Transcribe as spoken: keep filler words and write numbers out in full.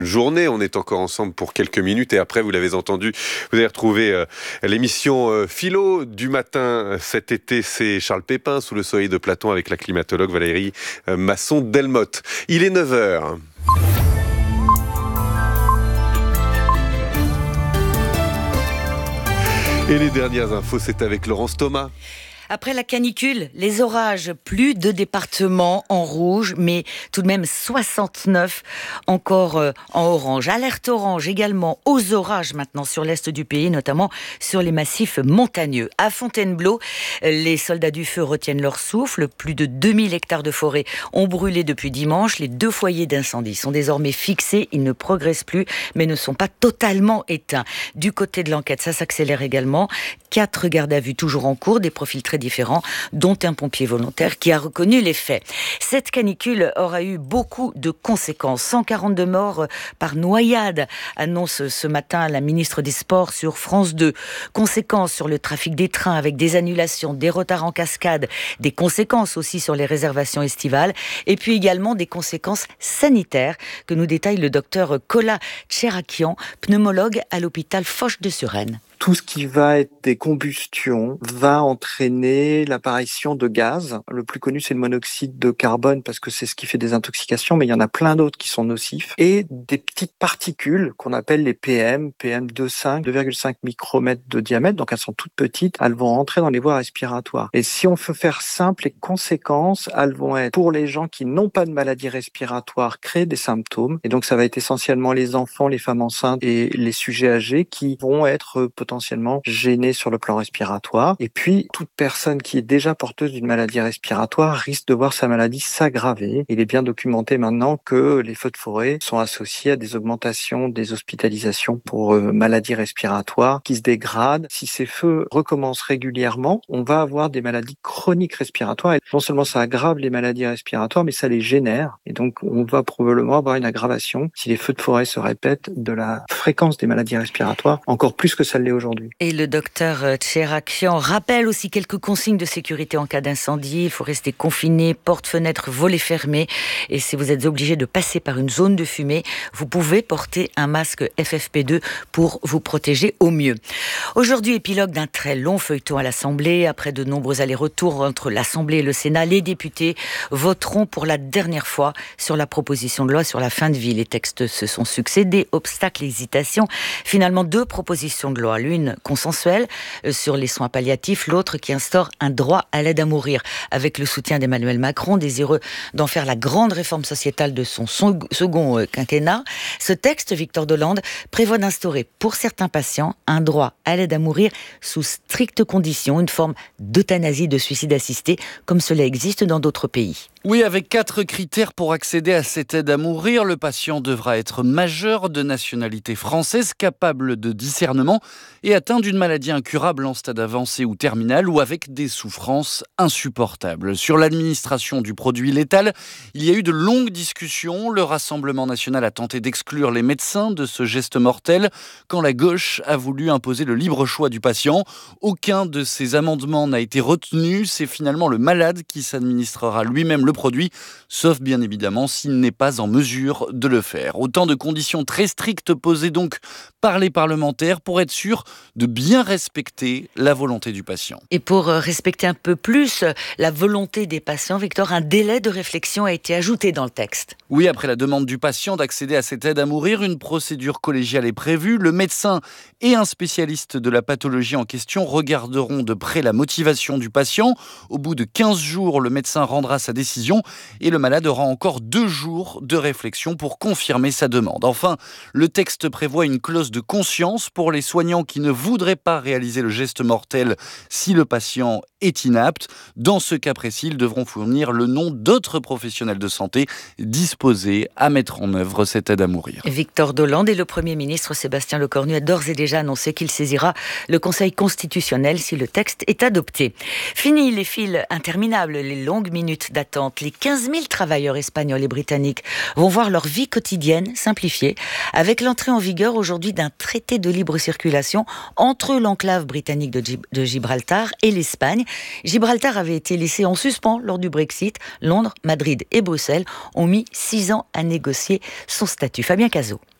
journée. On est encore ensemble pour quelques minutes et après, vous l'avez entendu, vous allez retrouver euh, l'émission euh, Philo du matin cet été. C'est Charles Pépin sous le soleil de Platon avec la climatologue Valérie euh, Masson-Delmotte. Il est neuf heures. Et les dernières infos, c'est avec Laurence Thomas. Après la canicule, les orages, plus de départements en rouge, mais tout de même soixante-neuf encore euh, en orange. Alerte orange également aux orages maintenant sur l'est du pays, notamment sur les massifs montagneux. À Fontainebleau, les soldats du feu retiennent leur souffle. Plus de deux mille hectares de forêt ont brûlé depuis dimanche. Les deux foyers d'incendie sont désormais fixés. Ils ne progressent plus, mais ne sont pas totalement éteints. Du côté de l'enquête, ça s'accélère également. Quatre gardes à vue toujours en cours, des profils très différents, dont un pompier volontaire qui a reconnu les faits. Cette canicule aura eu beaucoup de conséquences. cent quarante-deux morts par noyade, annonce ce matin la ministre des Sports sur France deux. Conséquences sur le trafic des trains avec des annulations, des retards en cascade, des conséquences aussi sur les réservations estivales et puis également des conséquences sanitaires que nous détaille le docteur Kola Tcherakian, pneumologue à l'hôpital Foch de Suresnes. Tout ce qui va être des combustions va entraîner l'apparition de gaz. Le plus connu, c'est le monoxyde de carbone parce que c'est ce qui fait des intoxications, mais il y en a plein d'autres qui sont nocifs. Et des petites particules qu'on appelle les P M, P M deux virgule cinq, deux virgule cinq micromètres de diamètre, donc elles sont toutes petites, elles vont rentrer dans les voies respiratoires. Et si on veut faire simple, les conséquences, elles vont être pour les gens qui n'ont pas de maladie respiratoire, créer des symptômes. Et donc ça va être essentiellement les enfants, les femmes enceintes et les sujets âgés qui vont être potentiellement potentiellement gênés sur le plan respiratoire. Et puis, toute personne qui est déjà porteuse d'une maladie respiratoire risque de voir sa maladie s'aggraver. Il est bien documenté maintenant que les feux de forêt sont associés à des augmentations des hospitalisations pour euh, maladies respiratoires qui se dégradent. Si ces feux recommencent régulièrement, on va avoir des maladies chroniques respiratoires. Et non seulement ça aggrave les maladies respiratoires, mais ça les génère. Et donc, on va probablement avoir une aggravation, si les feux de forêt se répètent, de la fréquence des maladies respiratoires, encore plus que ça l'est aujourd'hui. Et le docteur Tcherakian rappelle aussi quelques consignes de sécurité en cas d'incendie. Il faut rester confiné, portes, fenêtres, volets fermés. Et si vous êtes obligé de passer par une zone de fumée, vous pouvez porter un masque F F P deux pour vous protéger au mieux. Aujourd'hui, épilogue d'un très long feuilleton à l'Assemblée. Après de nombreux allers-retours entre l'Assemblée et le Sénat, les députés voteront pour la dernière fois sur la proposition de loi sur la fin de vie. Les textes se sont succédés, obstacles, hésitations. Finalement, deux propositions de loi. L'une consensuelle sur les soins palliatifs, l'autre qui instaure un droit à l'aide à mourir, avec le soutien d'Emmanuel Macron, désireux d'en faire la grande réforme sociétale de son second quinquennat. Ce texte, Victor Dolande, prévoit d'instaurer pour certains patients un droit à l'aide à mourir sous strictes conditions, une forme d'euthanasie de suicide assisté, comme cela existe dans d'autres pays. Oui, avec quatre critères pour accéder à cette aide à mourir. Le patient devra être majeur, de nationalité française, capable de discernement et atteint d'une maladie incurable en stade avancé ou terminal ou avec des souffrances insupportables. Sur l'administration du produit létal, il y a eu de longues discussions. Le Rassemblement national a tenté d'exclure les médecins de ce geste mortel quand la gauche a voulu imposer le libre choix du patient. Aucun de ces amendements n'a été retenu. C'est finalement le malade qui s'administrera lui-même le produit, sauf bien évidemment s'il n'est pas en mesure de le faire. Autant de conditions très strictes posées donc par les parlementaires pour être sûr de bien respecter la volonté du patient. Et pour respecter un peu plus la volonté des patients, Victor, un délai de réflexion a été ajouté dans le texte. Oui, après la demande du patient d'accéder à cette aide à mourir, une procédure collégiale est prévue. Le médecin et un spécialiste de la pathologie en question regarderont de près la motivation du patient. Au bout de quinze jours, le médecin rendra sa décision et le malade aura encore deux jours de réflexion pour confirmer sa demande. Enfin, le texte prévoit une clause de conscience pour les soignants qui ne voudraient pas réaliser le geste mortel si le patient est inapte. Dans ce cas précis, ils devront fournir le nom d'autres professionnels de santé disposés à mettre en œuvre cette aide à mourir. Victor Dolande et le Premier ministre Sébastien Lecornu a d'ores et déjà annoncé qu'il saisira le Conseil constitutionnel si le texte est adopté. Fini les files interminables, les longues minutes d'attente. Les quinze mille travailleurs espagnols et britanniques vont voir leur vie quotidienne simplifiée avec l'entrée en vigueur aujourd'hui d'un traité de libre circulation entre l'enclave britannique de, Gib- de Gibraltar et l'Espagne. Gibraltar avait été laissé en suspens lors du Brexit. Londres, Madrid et Bruxelles ont mis six ans à négocier son statut. Fabien Cazot.